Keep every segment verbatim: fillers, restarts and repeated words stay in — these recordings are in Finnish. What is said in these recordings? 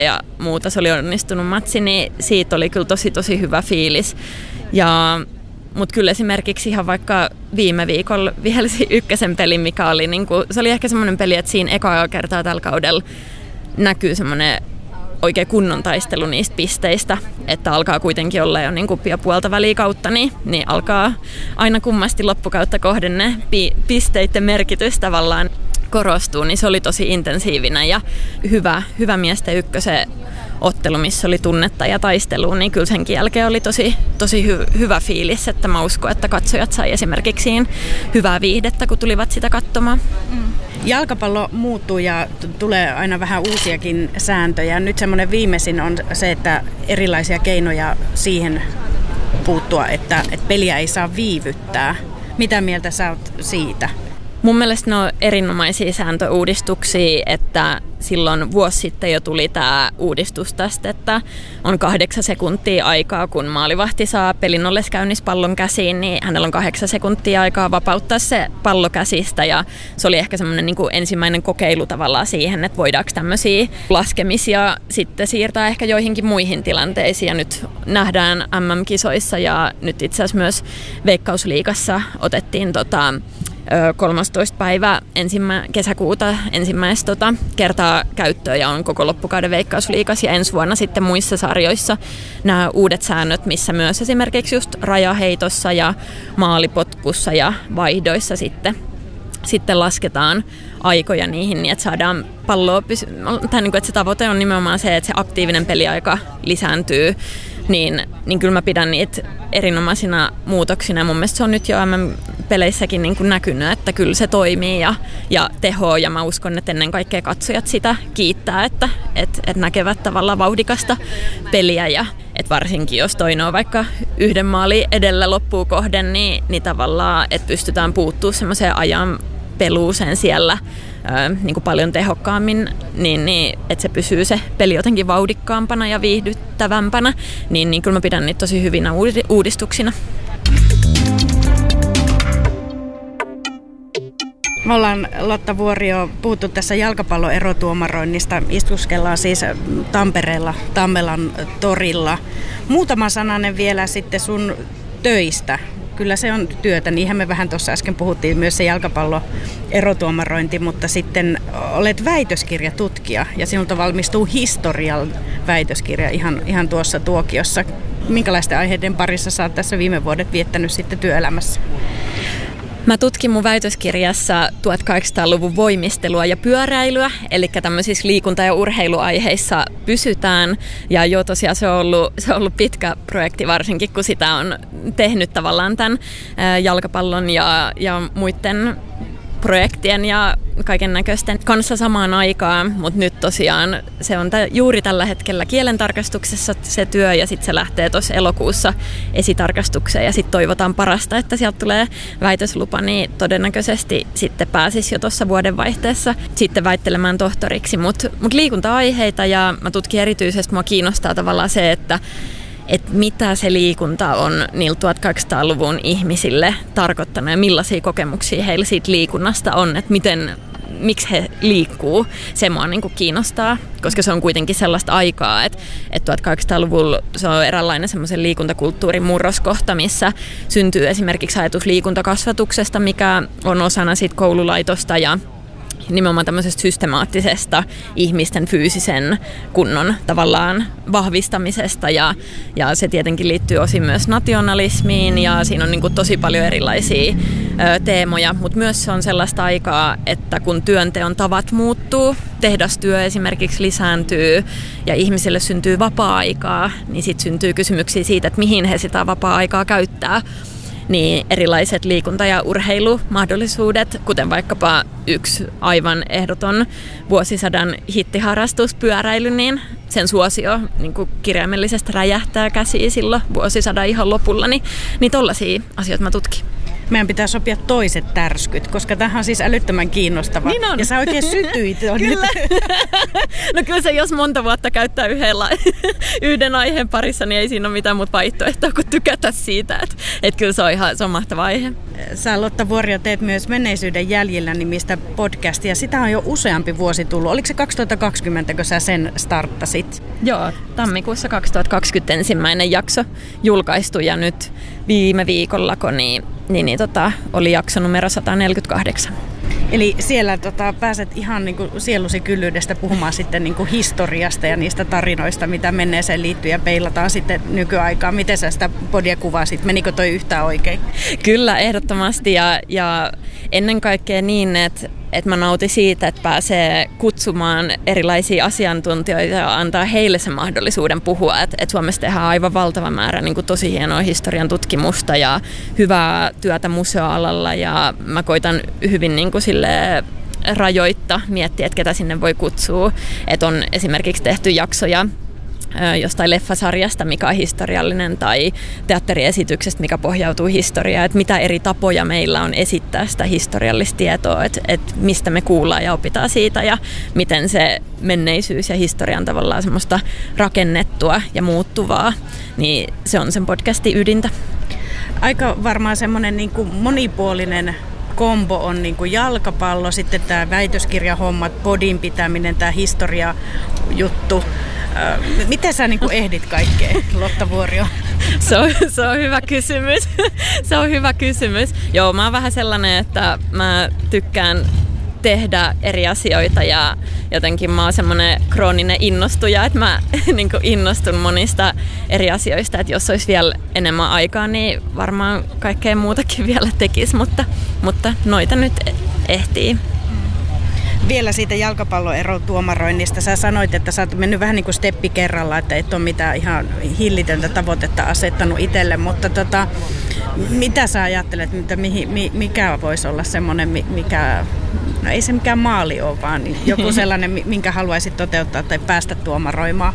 ja muuta. Se oli onnistunut matsi, niin siitä oli kyllä tosi tosi hyvä fiilis. Ja mutta kyllä esimerkiksi ihan vaikka viime viikolla vihelsi ykkösen pelin, mikä oli, niin kuin, se oli ehkä semmoinen peli, että siinä ekaa kertaa tällä kaudella näkyy semmoinen oikein kunnon taistelu niistä pisteistä, että alkaa kuitenkin olla jo niin kuin pian puolta väliä kautta, niin, niin alkaa aina kummasti loppukautta kohden ne pi- pisteiden merkitys tavallaan korostuu, niin se oli tosi intensiivinen ja hyvä, hyvä miesten ykkösen ottelu, missä oli tunnetta ja taistelua, niin kyllä senkin jälkeen oli tosi, tosi hy- hyvä fiilis, että mä uskon, että katsojat sai esimerkiksi siinä hyvää viihdettä, kun tulivat sitä katsomaan. Mm. Jalkapallo muuttuu ja t- tulee aina vähän uusiakin sääntöjä. Nyt semmoinen viimeisin on se, että erilaisia keinoja siihen puuttua, että, että peliä ei saa viivyttää. Mitä mieltä sä oot siitä? Mun mielestä ne on erinomaisia sääntöuudistuksia, että silloin vuosi sitten jo tuli tämä uudistus tästä, että on kahdeksan sekuntia aikaa, kun maalivahti saa pelin ollessa käynnissä pallon käsiin, niin hänellä on kahdeksan sekuntia aikaa vapauttaa se pallo käsistä, ja se oli ehkä semmoinen niin kuin ensimmäinen kokeilu tavallaan siihen, että voidaanko tämmöisiä laskemisia sitten siirtää ehkä joihinkin muihin tilanteisiin, ja nyt nähdään M M-kisoissa ja nyt itse asiassa myös Veikkausliigassa otettiin tota kolmastoista päivä ensimmä, kesäkuuta ensimmäistä tota, kertaa käyttöön ja on koko loppukauden Veikkausliigassa ja ensi vuonna sitten muissa sarjoissa nämä uudet säännöt, missä myös esimerkiksi just rajaheitossa ja maalipotkussa ja vaihdoissa sitten, sitten lasketaan aikoja niihin, niin että saadaan palloa pysy- tai niin kuin, että se tavoite on nimenomaan se, että se aktiivinen peliaika lisääntyy, niin, niin kyllä mä pidän niitä erinomaisina muutoksina. Mun mielestä se on nyt jo M M-peleissäkin niin kuin näkynyt, että kyllä se toimii ja, ja tehoa, ja mä uskon, että ennen kaikkea katsojat sitä kiittää, että et, et näkevät tavallaan vauhdikasta peliä, ja et varsinkin jos toinen on vaikka yhden maalin edellä loppuun kohden, niin, niin tavallaan, että pystytään puuttumaan semmoiseen ajan peluuseen siellä ö, niin kuin paljon tehokkaammin, niin, niin että se pysyy se peli jotenkin vauhdikkaampana ja viihdyttävämpänä, niin, niin kyllä mä pidän niitä tosi hyvinä uudistuksina. Me ollaan, Lotta Vuorio, puhuttu tässä jalkapallon erotuomaroinnista. Istuskellaan siis Tampereella, Tammelan torilla. Muutama sananen vielä sitten sun töistä. Kyllä se on työtä, niinhän me vähän tuossa äsken puhuttiin, myös se jalkapallon erotuomarointi, mutta sitten olet väitöskirjatutkija ja sinulta valmistuu historian väitöskirja ihan, ihan tuossa tuokiossa. Minkälaisten aiheiden parissa sä oot tässä viime vuodet viettänyt sitten työelämässä? Mä tutkin mun väitöskirjassa tuhatkahdeksansataaluvun voimistelua ja pyöräilyä, eli tämmöisissä liikunta- ja urheiluaiheissa pysytään. Ja joo, tosiaan se on ollut, se on ollut pitkä projekti, varsinkin kun sitä on tehnyt tavallaan tämän jalkapallon ja, ja muiden projektien ja kaiken näköisten kanssa samaan aikaan, mutta nyt tosiaan se on t- juuri tällä hetkellä kielentarkastuksessa se työ, ja sitten se lähtee tuossa elokuussa esitarkastukseen, ja sitten toivotaan parasta, että sieltä tulee väitöslupa, niin todennäköisesti sitten pääsisi jo tuossa vuodenvaihteessa sitten väittelemään tohtoriksi, mutta mut liikunta-aiheita, ja mä tutkin erityisesti, mua kiinnostaa tavallaan se, että että mitä se liikunta on niillä tuhatkahdeksansataaluvun ihmisille tarkoittanut ja millaisia kokemuksia heillä siitä liikunnasta on, että miten, miksi he liikkuu. Se mua niin kuin kiinnostaa, koska se on kuitenkin sellaista aikaa, että, että tuhatkahdeksansataaluvulla se on eräänlainen semmoisen liikuntakulttuurin murroskohta, missä syntyy esimerkiksi ajatus liikuntakasvatuksesta, mikä on osana siitä koululaitosta, ja nimenomaan tämmöisestä systemaattisesta ihmisten fyysisen kunnon tavallaan vahvistamisesta, ja, ja se tietenkin liittyy osin myös nationalismiin, ja siinä on niin kuin tosi paljon erilaisia ö, teemoja, mutta myös se on sellaista aikaa, että kun työnteon tavat muuttuu, tehdastyö esimerkiksi lisääntyy ja ihmisille syntyy vapaa-aikaa, niin sitten syntyy kysymyksiä siitä, että mihin he sitä vapaa-aikaa käyttää. Niin erilaiset liikunta- ja urheilumahdollisuudet, kuten vaikkapa yksi aivan ehdoton vuosisadan hittiharrastus, pyöräily, niin sen suosio niin kuin kirjaimellisesti räjähtää käsiin silloin vuosisadan ihan lopulla, niin, niin tollaisia asioita mä tutkin. Meidän pitää sopia toiset tärskyt, koska tämähän on siis älyttömän kiinnostava. Niin on. Ja sä oikein sytyit. Kyllä. No kyllä se, jos monta vuotta käyttää yhdellä, yhden aiheen parissa, niin ei siinä ole mitään muuta vaihtoehtoa kuin tykätä siitä. Että et kyllä se on ihan se on mahtava aihe. Sä, Lotta Vuorio, teet myös Menneisyyden jäljillä nimistä podcastia. Sitä on jo useampi vuosi tullut. Oliko se kaksituhattakaksikymmentä, kun sä sen starttasit? Joo, tammikuussa kaksituhattakaksikymmentä ensimmäinen jakso julkaistu ja nyt viime viikollako niin, niin, niin tota, oli jakso numero sata neljäkymmentäkahdeksan. Eli siellä tota, pääset ihan niin kuin sielusi kyllyydestä puhumaan sitten niin kuin historiasta ja niistä tarinoista, mitä menneeseen liittyy ja peilataan sitten nykyaikaan. Miten sä sitä podia kuvasit? Menikö toi yhtään oikein? Kyllä, ehdottomasti ja, ja ennen kaikkea niin, että että mä nautin siitä, että pääsee kutsumaan erilaisia asiantuntijoita ja antaa heille sen mahdollisuuden puhua. Että et Suomessa tehdään aivan valtava määrä niin kuin tosi hienoa historian tutkimusta ja hyvää työtä museoalalla ja mä koitan hyvin niin kuin silleen rajoittaa, miettiä, että ketä sinne voi kutsua. Että on esimerkiksi tehty jaksoja jostain leffasarjasta, mikä on historiallinen, tai teatteriesityksestä, mikä pohjautuu historiaan, että mitä eri tapoja meillä on esittää sitä historiallista tietoa, että, että mistä me kuullaan ja opitaan siitä, ja miten se menneisyys ja historian tavallaan semmoista rakennettua ja muuttuvaa, niin se on sen podcastin ydintä. Aika varmaan semmoinen niin kuin monipuolinen kombo on niin kuin jalkapallo, sitten tämä väitöskirjahommat, podin pitäminen, tämä historiajuttu. Miten sä niin kuin ehdit kaikkea, Lotta Vuorio? Se on, se on hyvä kysymys. Se on hyvä kysymys. Joo, mä oon vähän sellainen, että mä tykkään tehdä eri asioita ja jotenkin mä oon semmoinen krooninen innostuja, että mä niin kuin innostun monista eri asioista, että jos olisi vielä enemmän aikaa, niin varmaan kaikkea muutakin vielä tekisi, mutta, mutta noita nyt ehtii. Vielä siitä jalkapalloerotuomaroinnista. Sä sanoit, että sä oot mennyt vähän niin kuin steppi kerralla, että et ole mitään ihan hillitöntä tavoitetta asettanut itselle, mutta tota, mitä sä ajattelet, että mikä voisi olla semmoinen, mikä, no ei se mikään maali ole, vaan joku sellainen, minkä haluaisit toteuttaa tai päästä tuomaroimaan?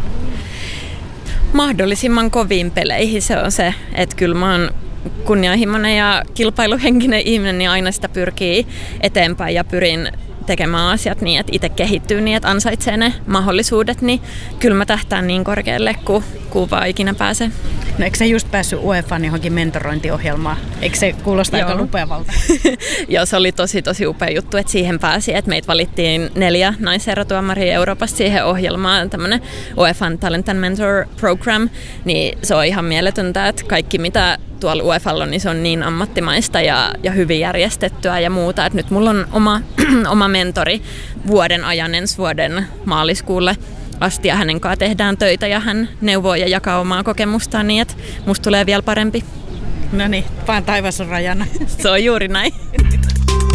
Mahdollisimman koviin peleihin se on se, että kyllä mä oon kunnianhimoinen ja kilpailuhenkinen ihminen, niin aina sitä pyrkii eteenpäin ja pyrin tekemään asiat niin, että itse kehittyy niin, että ansaitsee ne mahdollisuudet, niin kyllä mä tähtään niin korkealle, kuin, kuin vaan ikinä pääsee. No eikö se just päässyt U E F A:n johonkin mentorointiohjelmaan? Eikö se kuulosta aika lupeavalta? Joo, se oli tosi tosi upea juttu, että siihen pääsi, että meitä valittiin neljä naiserotuomaria Euroopasta siihen ohjelmaan, tämmöinen U E F A:n Talent and Mentor Program, niin se on ihan mieletöntä, että kaikki mitä tuolla U E F A:lla on, niin se on niin ammattimaista ja, ja hyvin järjestettyä ja muuta, että nyt mulla on oma, oma mentori vuoden ajan ensi vuoden maaliskuulle asti ja hänen kanssa tehdään töitä ja hän neuvoo ja jakaa omaa kokemustaan niin, että musta tulee vielä parempi. No niin, vaan taivas on rajana. Se on juuri näin.